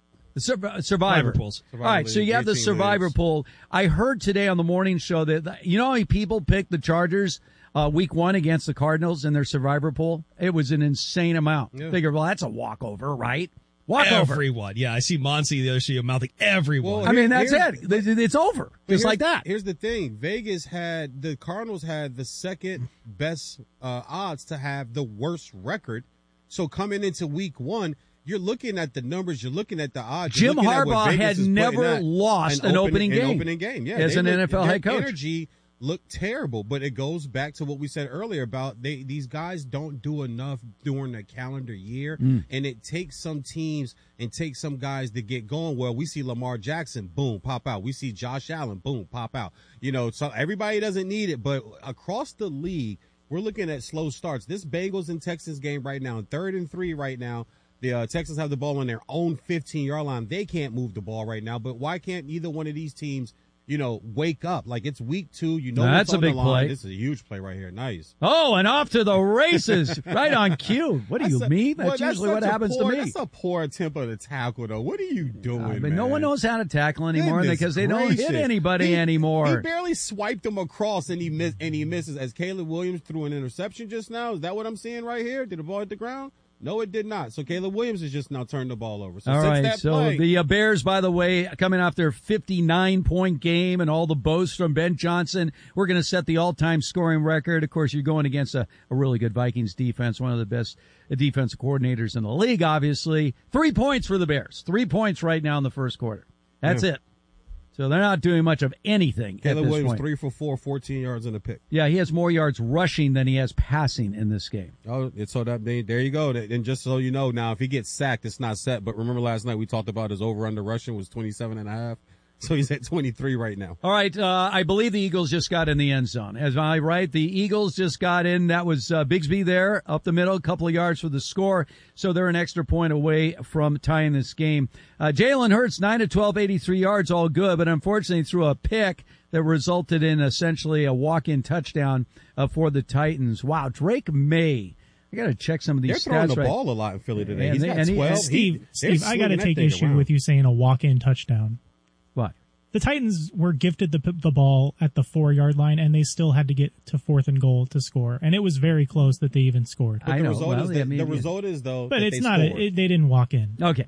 Survivor pools. All right, so you have the Survivor pool. I heard today on the morning show that, you know how many people picked the Chargers week 1 against the Cardinals in their Survivor pool? It was an insane amount. Yeah. Figure, well, that's a walkover, right? Everyone. Yeah, I see Monty the other day mouthing everyone. Well, I mean, that's it. It's over. Just like that. Here's the thing. The Cardinals had the second best odds to have the worst record. So coming into week 1, you're looking at the numbers, you're looking at the odds. Jim Harbaugh had never lost an opening game. Yeah, as an NFL head coach. Energy looked terrible, but it goes back to what we said earlier about these guys don't do enough during the calendar year, and it takes some teams and takes some guys to get going. Well, we see Lamar Jackson, boom, pop out. We see Josh Allen, boom, pop out. You know, so everybody doesn't need it, but across the league, we're looking at slow starts. This Bengals and Texans game right now, 3rd and 3 right now. The Texans have the ball on their own 15-yard line. They can't move the ball right now, but why can't either one of these teams wake up? Like, it's week 2. That's a big play. This is a huge play right here. Nice. Oh, and off to the races. Right on cue. What do you mean? That's usually what happens to me. That's a poor attempt of the tackle, though. What are you doing, man? No one knows how to tackle anymore because they don't hit anybody anymore. He barely swiped him across, and he misses. As Caleb Williams threw an interception just now. Is that what I'm seeing right here? Did the ball hit the ground? No, it did not. So Caleb Williams has just now turned the ball over. So all since right. that So play, the Bears, by the way, coming off their 59-point game and all the boasts from Ben Johnson, we're going to set the all-time scoring record. Of course, you're going against a really good Vikings defense, one of the best defensive coordinators in the league, obviously. 3 points for the Bears. 3 points right now in the first quarter. That's it. So they're not doing much of anything Caleb at this Williams, point. 3 for 4, 14 yards and a pick. Yeah, he has more yards rushing than he has passing in this game. Oh, there you go. And just so you know, now if he gets sacked, it's not set. But remember last night we talked about his over-under rushing was 27.5. So he's at 23 right now. All right. I believe the Eagles just got in the end zone. Am I right? The Eagles just got in. That was Bigsby there up the middle, a couple of yards for the score. So they're an extra point away from tying this game. Jalen Hurts, 9 of 12, 83 yards, all good. But unfortunately threw a pick that resulted in essentially a walk-in touchdown for the Titans. Wow. Drake May. I got to check some of these stats. They're throwing the ball a lot in Philly today. And he's got 12. Steve, I got to take issue with you saying a walk-in touchdown. What? The Titans were gifted the ball at the 4-yard line, and they still had to get to 4th and goal to score. And it was very close that they even scored. But the result is, though, but that it's not. They didn't walk in. Okay.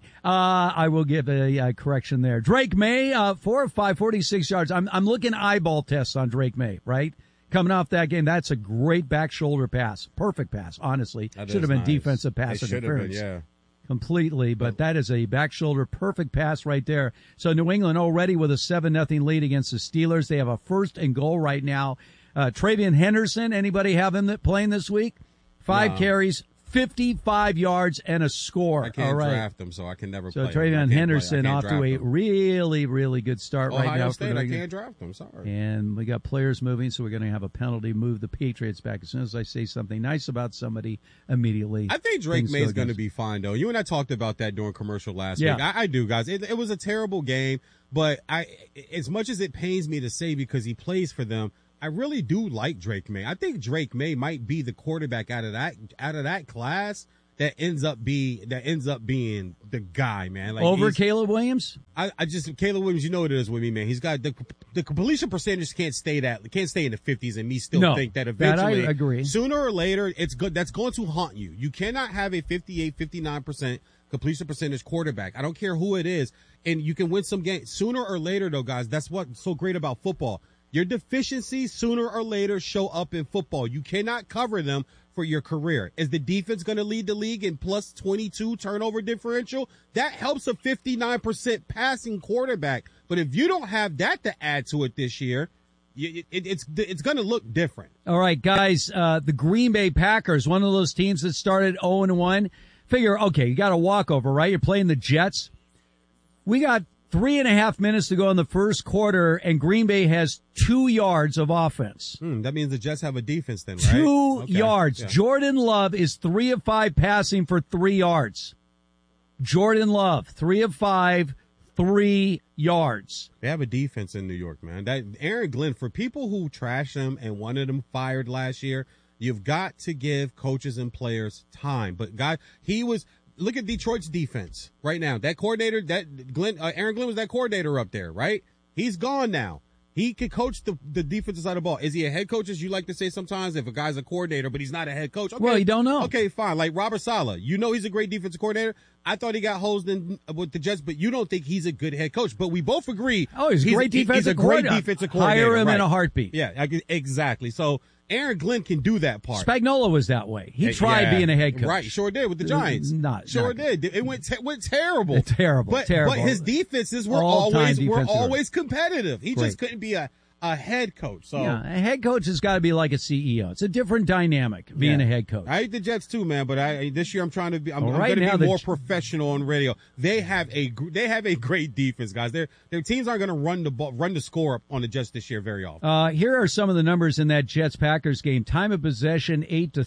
I will give a correction there. Drake May, 4 of 5, 46 yards. I'm looking eyeball tests on Drake May, right? coming off that game. That's a great back shoulder pass. Perfect pass, honestly. Should have been nice. defensive pass interference. Yeah. Completely, but that is a back shoulder perfect pass right there. So New England already with a 7-0 lead against the Steelers. They have a 1st and goal right now. Travion Henderson, anybody have him playing this week? 5 carries, 55 yards, and a score. I can't All right. draft him, so I can never play him. So Travion Henderson off to a really, really good start right now. Ohio State, I can't draft him, sorry. And we got players moving, so we're going to have a penalty, move the Patriots back. As soon as I say something nice about somebody, immediately. I think Drake May's going to be fine, though. You and I talked about that during commercial last week. I do, guys. It was a terrible game, but as much as it pains me to say because he plays for them, I really do like Drake May. I think Drake May might be the quarterback out of that class that ends up being the guy, man. Like over Caleb Williams? Caleb Williams, you know what it is with me, man. He's got the completion percentage can't stay in the 50s, and me still think that eventually, that I agree. Sooner or later, that's going to haunt you. You cannot have a 58, 59% completion percentage quarterback. I don't care who it is, and you can win some games. Sooner or later, though, guys, that's what's so great about football. Your deficiencies sooner or later show up in football. You cannot cover them for your career. Is the defense going to lead the league in plus 22 turnover differential? That helps a 59% passing quarterback. But if you don't have that to add to it this year, it's going to look different. All right, guys, the Green Bay Packers, one of those teams that started 0-1. Figure, okay, you got a walkover, right? You're playing the Jets. We got 3.5 minutes to go in the first quarter, and Green Bay has 2 yards of offense. That means the Jets have a defense then, right? 2 yards. Yeah. Jordan Love is 3 of 5 passing for 3 yards. Jordan Love, 3 of 5, 3 yards. They have a defense in New York, man. That Aaron Glenn, for people who trashed him and wanted him fired last year, you've got to give coaches and players time. But look at Detroit's defense right now. That coordinator, Aaron Glenn was that coordinator up there, right? He's gone now. He can coach the defensive side of the ball. Is he a head coach, as you like to say sometimes, if a guy's a coordinator, but he's not a head coach? Okay. Well, you don't know. Okay, fine. Like Robert Saleh. You know he's a great defensive coordinator. I thought he got hosed in with the Jets, but you don't think he's a good head coach. But we both agree. Oh, he's a great defensive coordinator. He's a great defensive coordinator. Hire him in a heartbeat. Yeah, exactly. So Aaron Glenn can do that part. Spagnuolo was that way. He tried being a head coach. Right, sure did with the Giants. Sure did. It went terrible. Terrible. But his defenses were always competitive. He just couldn't be a head coach. So yeah, a head coach has got to be like a CEO. It's a different dynamic being a head coach. I hate the Jets too, man. But this year I'm going to be more professional on radio. They have a great defense, guys. Their teams aren't going to run the score up on the Jets this year very often. Here are some of the numbers in that Jets Packers game. Time of possession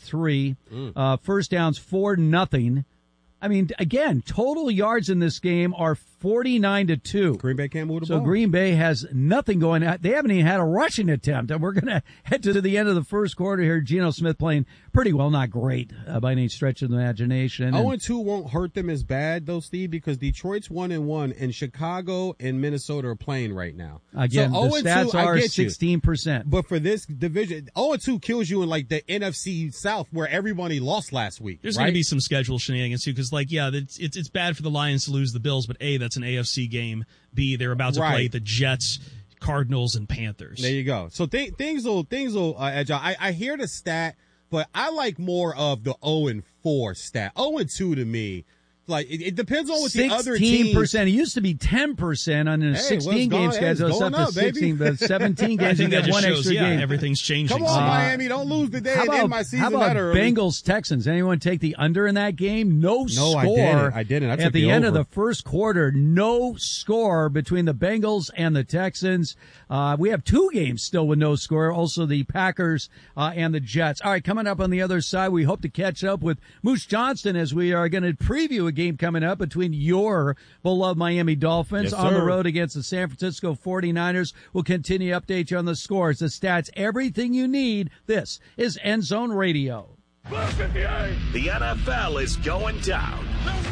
8-3. First downs 4-0. I mean, again, total yards in this game are 49-2. Green Bay can't move the ball. So Green Bay has nothing going on. They haven't even had a rushing attempt. And we're going to head to the end of the first quarter here. Geno Smith playing pretty well, not great by any stretch of the imagination. 0-2 won't hurt them as bad, though, Steve, because Detroit's 1-1, and Chicago and Minnesota are playing right now. Again, so the stats are 16%. But for this division, 0-2 kills you in like the NFC South, where everybody lost last week. There's going to be some schedule shenanigans, too, because, it's bad for the Lions to lose the Bills, but A, that's an AFC game. B, they're about to play the Jets, Cardinals, and Panthers. There you go. So things will edge out. I hear the stat, but I like more of the 0-4 stat. 0-2 to me. Like it depends on what the other teams. 16%. It used to be 10% on a 16-game schedule. It's up to 16, but 17 games. I think that just one shows, extra game. Everything's changing. Come on, Miami, don't lose the day and end my season that early. Bengals Texans? Anyone take the under in that game? No score. I didn't. I took at the end over. of the first quarter, no score between the Bengals and the Texans. We have 2 games still with no score. Also the Packers and the Jets. All right, coming up on the other side, we hope to catch up with Moose Johnston as we are going to preview a game coming up between your beloved Miami Dolphins on the road against the San Francisco 49ers. We'll continue to update you on the scores, the stats, everything you need. This is End Zone Radio. The NFL is going down.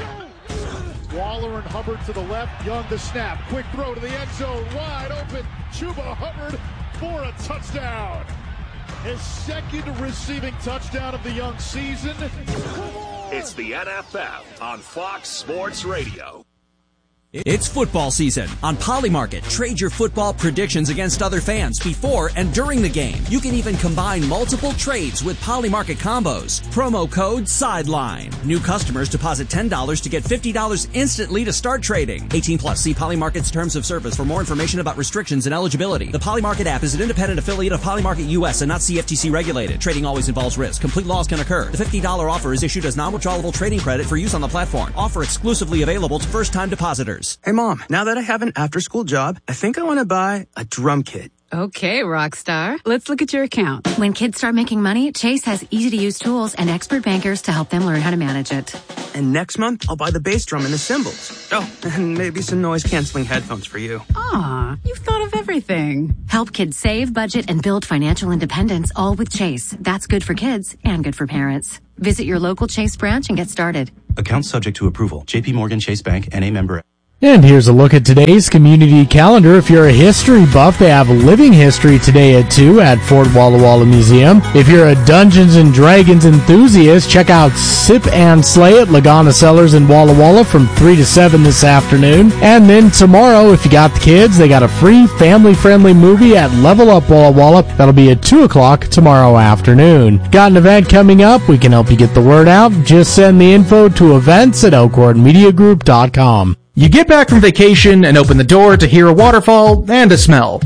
Waller and Hubbard to the left. Young the snap. Quick throw to the end zone. Wide open. Chuba Hubbard for a touchdown. His second receiving touchdown of the young season. It's the NFL on Fox Sports Radio. It's football season. On Polymarket, trade your football predictions against other fans before and during the game. You can even combine multiple trades with Polymarket combos. Promo code SIDELINE. New customers deposit $10 to get $50 instantly to start trading. 18 plus. See Polymarket's terms of service for more information about restrictions and eligibility. The Polymarket app is an independent affiliate of Polymarket US and not CFTC regulated. Trading always involves risk. Complete loss can occur. The $50 offer is issued as non-withdrawable trading credit for use on the platform. Offer exclusively available to first-time depositors. Hey, Mom, now that I have an after-school job, I think I want to buy a drum kit. Okay, Rockstar. Let's look at your account. When kids start making money, Chase has easy-to-use tools and expert bankers to help them learn how to manage it. And next month, I'll buy the bass drum and the cymbals. Oh, and maybe some noise-canceling headphones for you. Aw, you've thought of everything. Help kids save, budget, and build financial independence, all with Chase. That's good for kids and good for parents. Visit your local Chase branch and get started. Account subject to approval. JP Morgan Chase Bank, N.A. member. And here's a look at today's community calendar. If you're a history buff, they have Living History today at 2 at Fort Walla Walla Museum. If you're a Dungeons & Dragons enthusiast, check out Sip and Slay at Lagana Cellars in Walla Walla from 3 to 7 this afternoon. And then tomorrow, if you got the kids, they got a free family-friendly movie at Level Up Walla Walla. That'll be at 2 o'clock tomorrow afternoon. Got an event coming up? We can help you get the word out. Just send the info to events@elkhornmediagroup.com. You get back from vacation and open the door to hear a waterfall and a smell.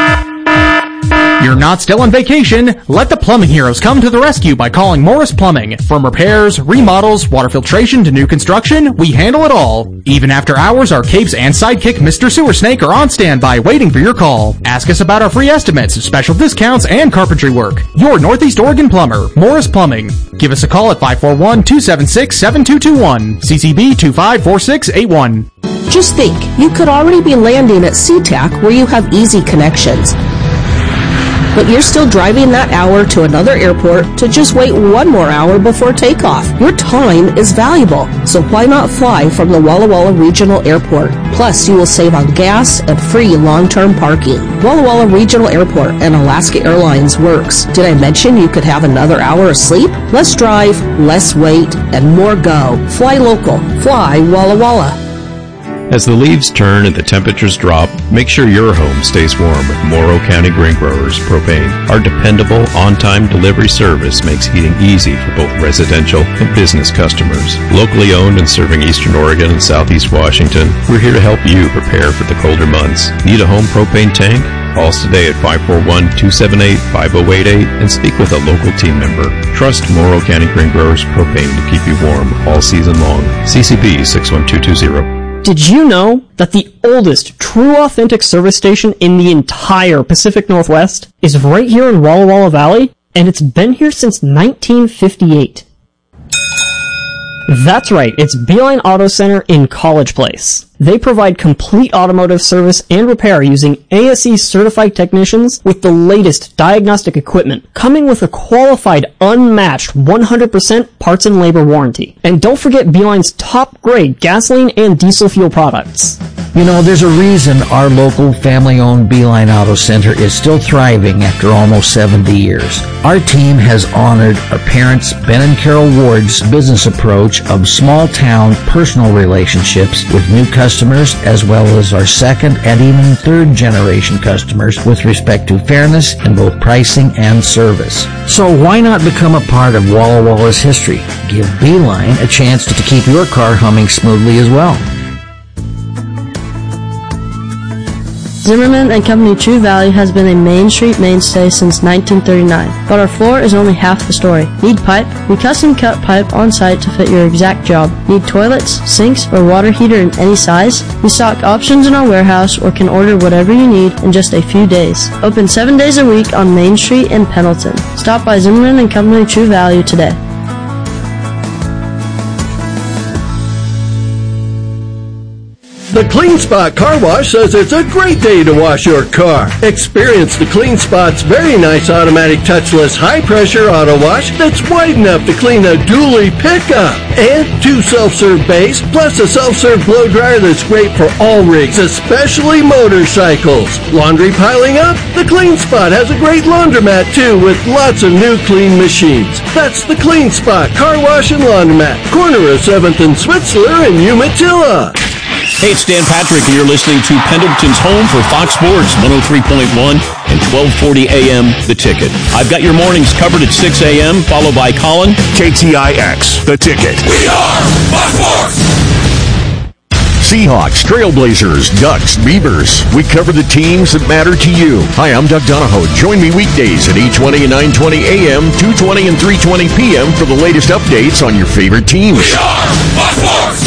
You're not still on vacation. Let the plumbing heroes come to the rescue by calling Morris Plumbing. From repairs, remodels, water filtration to new construction, we handle it all. Even after hours, our capes and sidekick Mr. Sewer Snake are on standby waiting for your call. Ask us about our free estimates, special discounts, and carpentry work. Your Northeast Oregon plumber, Morris Plumbing. Give us a call at 541-276-7221. CCB 254681. Just think, you could already be landing at SeaTac where you have easy connections. But you're still driving that hour to another airport to just wait one more hour before takeoff. Your time is valuable, so why not fly from the Walla Walla Regional Airport? Plus, you will save on gas and free long-term parking. Walla Walla Regional Airport and Alaska Airlines works. Did I mention you could have another hour of sleep? Less drive, less wait, and more go. Fly local. Fly Walla Walla. As the leaves turn and the temperatures drop, make sure your home stays warm with Morrow County Grain Growers Propane. Our dependable, on-time delivery service makes heating easy for both residential and business customers. Locally owned and serving Eastern Oregon and Southeast Washington, we're here to help you prepare for the colder months. Need a home propane tank? Call us today at 541-278-5088 and speak with a local team member. Trust Morrow County Grain Growers Propane to keep you warm all season long. CCB 61220. Did you know that the oldest true authentic service station in the entire Pacific Northwest is right here in Walla Walla Valley? And it's been here since 1958. That's right, it's Beeline Auto Center in College Place. They provide complete automotive service and repair using ASE certified technicians with the latest diagnostic equipment, coming with a qualified, unmatched 100% parts and labor warranty. And don't forget Beeline's top grade gasoline and diesel fuel products. You know, there's a reason our local family-owned Beeline Auto Center is still thriving after almost 70 years. Our team has honored our parents, Ben and Carol Ward's business approach of small-town personal relationships with new customers, as well as our second and even third generation customers with respect to fairness in both pricing and service. So why not become a part of Walla Walla's history? Give Beeline a chance to keep your car humming smoothly as well. Zimmerman & Company True Value has been a Main Street mainstay since 1939, but our floor is only half the story. Need pipe? We custom cut pipe on site to fit your exact job. Need toilets, sinks, or water heater in any size? We stock options in our warehouse or can order whatever you need in just a few days. Open 7 days a week on Main Street in Pendleton. Stop by Zimmerman & Company True Value today. The Clean Spot Car Wash says it's a great day to wash your car. Experience the Clean Spot's very nice automatic touchless high-pressure auto wash that's wide enough to clean a dually pickup. And 2 self-serve bays, plus a self-serve blow dryer that's great for all rigs, especially motorcycles. Laundry piling up? The Clean Spot has a great laundromat too, with lots of new clean machines. That's the Clean Spot Car Wash and Laundromat, corner of 7th and Switzler in Umatilla. Hey, it's Dan Patrick, and you're listening to Pendleton's home for Fox Sports 103.1 and 1240 AM, The Ticket. I've got your mornings covered at 6 a.m., followed by Colin. KTIX, The Ticket. We are Fox Sports! Seahawks, Trailblazers, Ducks, Beavers. We cover the teams that matter to you. Hi, I'm Doug Donahoe. Join me weekdays at 8:20 and 9:20 a.m., 2:20 and 3:20 p.m. for the latest updates on your favorite teams. We are Fox Sports!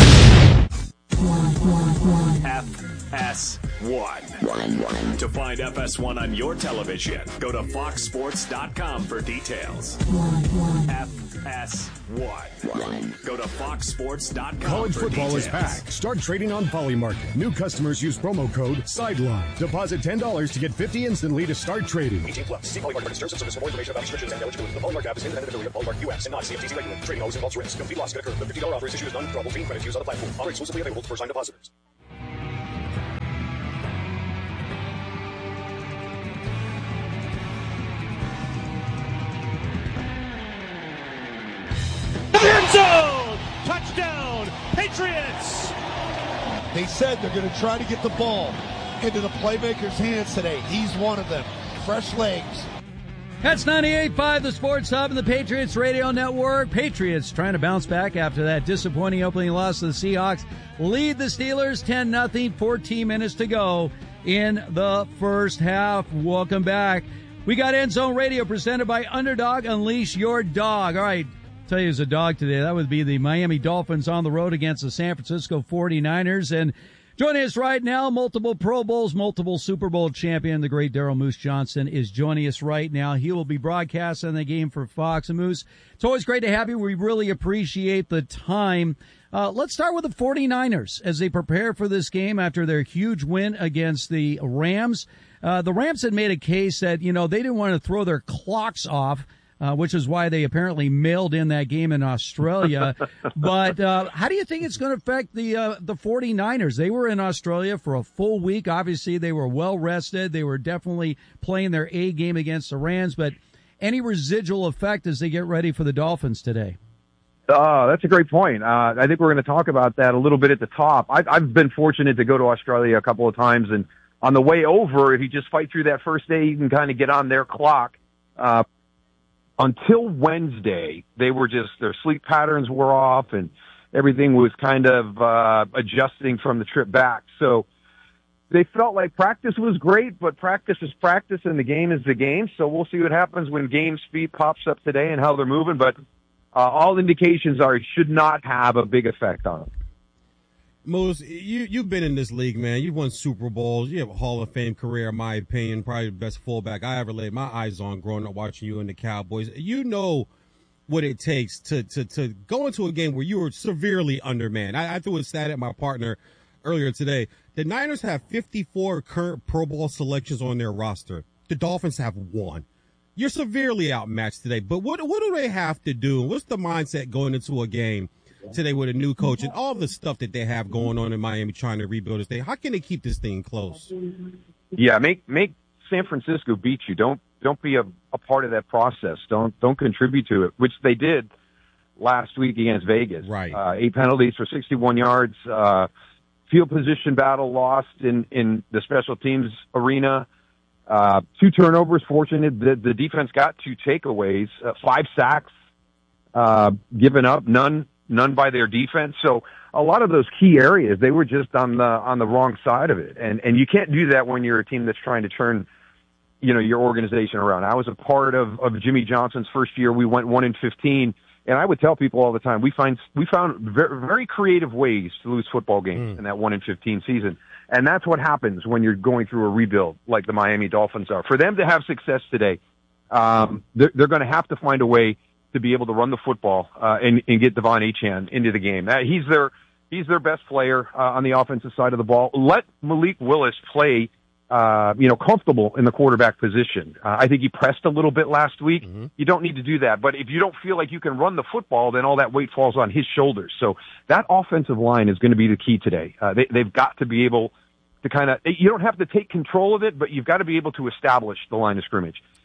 FS1. To find FS1 on your television, go to foxsports.com for details. FS1. Go to foxsports.com. College for football details. is back. Start trading on Polymarket. New customers use promo code SIDELINE. Deposit $10 to get $50 instantly to start trading. 18+. See Polymarket terms and service for more information about restrictions and eligibility. The Polymarket app is independent affiliate of Polymarket US and not CFTC regulated. Trading always involves risk. Complete loss can occur. The $50 offer is issued as non-withdrawable fee credit used on the platform. Offer exclusively available to first-time depositors. End zone! Touchdown! Patriots! They said they're going to try to get the ball into the playmaker's hands today. He's one of them. Fresh legs. That's 98.5, the Sports Hub and the Patriots Radio Network. Patriots trying to bounce back after that disappointing opening loss to the Seahawks. Lead the Steelers 10-0, 14 minutes to go in the first half. Welcome back. We got End Zone Radio presented by Underdog. Unleash your dog. All right. Tell you as a dog today, that would be the Miami Dolphins on the road against the San Francisco 49ers. And joining us right now, multiple Pro Bowls, multiple Super Bowl champion, the great Daryl Moose Johnson is joining us right now. He will be broadcasting the game for Fox. And Moose, it's always great to have you. We really appreciate the time. Let's start with the 49ers as they prepare for this game after their huge win against the Rams. The Rams had made a case that, they didn't want to throw their clocks off, which is why they apparently mailed in that game in Australia. But how do you think it's going to affect the 49ers? They were in Australia for a full week. Obviously, they were well rested. They were definitely playing their A game against the Rams. But any residual effect as they get ready for the Dolphins today? That's a great point. I think we're going to talk about that a little bit at the top. I've been fortunate to go to Australia a couple of times, and on the way over, if you just fight through that first day, you can kind of get on their clock. Until Wednesday, their sleep patterns were off and everything was kind of adjusting from the trip back. So they felt like practice was great, but practice is practice and the game is the game. So we'll see what happens when game speed pops up today and how they're moving. But all indications are it should not have a big effect on them. Moose, you've been in this league, man. You've won Super Bowls. You have a Hall of Fame career, in my opinion. Probably the best fullback I ever laid my eyes on growing up watching you and the Cowboys. You know what it takes to go into a game where you were severely undermanned. I threw a stat at my partner earlier today. The Niners have 54 current Pro Bowl selections on their roster. The Dolphins have 1. You're severely outmatched today. But what do they have to do? What's the mindset going into a game today with a new coach and all the stuff that they have going on in Miami trying to rebuild this thing? How can they keep this thing close? Yeah, make San Francisco beat you. Don't be a part of that process. Don't contribute to it, which they did last week against Vegas. Right. 8 penalties for 61 yards. Field position battle lost in the special teams arena. 2 turnovers. Fortunate the defense got 2 takeaways. 5 sacks given up. None by their defense. So a lot of those key areas, they were just on the wrong side of it. And you can't do that when you're a team that's trying to turn, your organization around. I was a part of Jimmy Johnson's first year. We went 1-15, and I would tell people all the time, we found very, very creative ways to lose football games in that 1-15 season. And that's what happens when you're going through a rebuild like the Miami Dolphins are. For them to have success today, they're going to have to find a way to be able to run the football and get Devon Achane into the game. He's their best player on the offensive side of the ball. Let Malik Willis play, comfortable in the quarterback position. I think he pressed a little bit last week. Mm-hmm. You don't need to do that. But if you don't feel like you can run the football, then all that weight falls on his shoulders. So that offensive line is going to be the key today. They've got to be able to you don't have to take control of it, but you've got to be able to establish the line of scrimmage.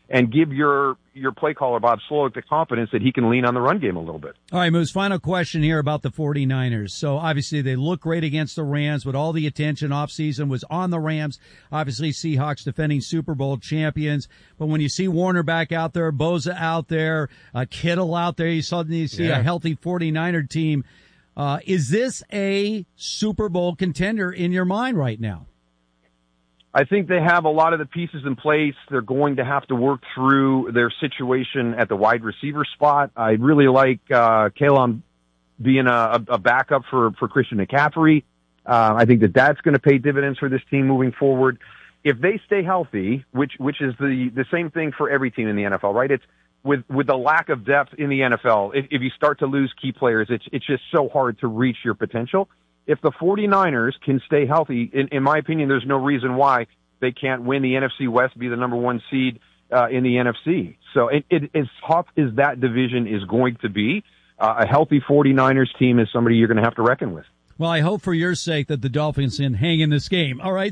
and give your play caller, Bob Slowick, the confidence that he can lean on the run game a little bit. All right, Moose, final question here about the 49ers. So obviously they look great against the Rams, but all the attention offseason was on the Rams. Obviously Seahawks defending Super Bowl champions. But when you see Warner back out there, Bosa out there, Kittle out there, you suddenly see a healthy 49er team. Is this a Super Bowl contender in your mind right now? I think they have a lot of the pieces in place. They're going to have to work through their situation at the wide receiver spot. I really like Kalen being a backup for Christian McCaffrey. I think that's going to pay dividends for this team moving forward. If they stay healthy, which is the same thing for every team in the NFL, right? It's with the lack of depth in the NFL. If you start to lose key players, it's just so hard to reach your potential. If the 49ers can stay healthy, in my opinion, there's no reason why they can't win the NFC West, be the number one seed in the NFC. So as tough as that division is going to be, a healthy 49ers team is somebody you're going to have to reckon with. Well, I hope for your sake that the Dolphins can hang in this game. All right.